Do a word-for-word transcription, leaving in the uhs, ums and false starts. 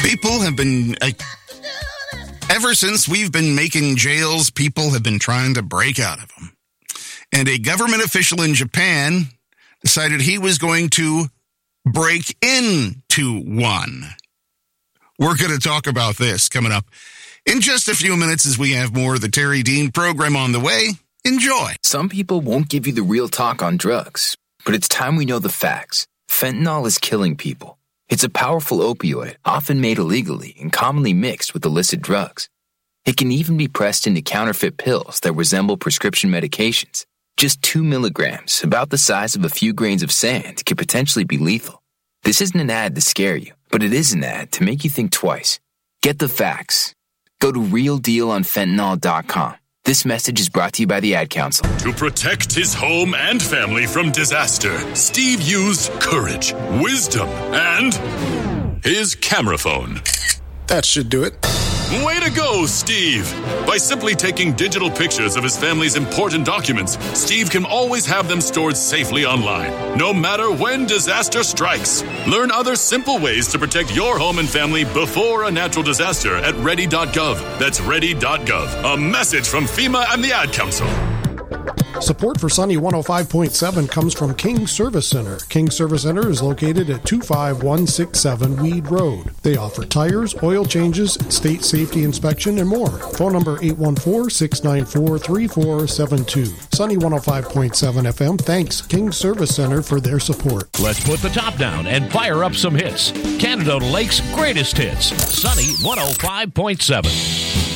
People have been, uh, ever since we've been making jails, people have been trying to break out of them. And a government official in Japan decided he was going to break into one. We're going to talk about this coming up in just a few minutes as we have more of the Terry Dean program on the way. Enjoy. Some people won't give you the real talk on drugs, but it's time we know the facts. Fentanyl is killing people. It's a powerful opioid, often made illegally and commonly mixed with illicit drugs. It can even be pressed into counterfeit pills that resemble prescription medications. Just two milligrams, about the size of a few grains of sand, could potentially be lethal. This isn't an ad to scare you, but it is an ad to make you think twice. Get the facts. Go to real deal on fentanyl dot com. This message is brought to you by the Ad Council. To protect his home and family from disaster, Steve used courage, wisdom, and his camera phone. That should do it. Way to go, Steve! By simply taking digital pictures of his family's important documents, Steve can always have them stored safely online, no matter when disaster strikes. Learn other simple ways to protect your home and family before a natural disaster at ready dot gov. That's ready dot gov. A message from FEMA and the Ad Council. Support for Sunny one oh five point seven comes from King Service Center. King Service Center is located at two five one six seven Weed Road. They offer tires, oil changes, state safety inspection, and more. Phone number eight one four, six nine four, three four seven two. Sunny one oh five point seven F M thanks King Service Center for their support. Let's put the top down and fire up some hits. Canada Lake's greatest hits. Sunny one oh five point seven.